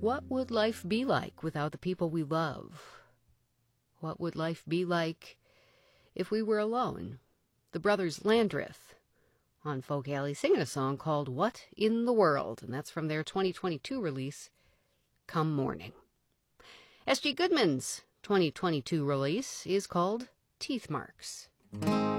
What would life be like without the people we love? What would life be like if we were alone? The brothers Landreth on Folk Alley singing a song called What in the World, and that's from their 2022 release, Come Morning. S.G. Goodman's 2022 release is called Teeth Marks.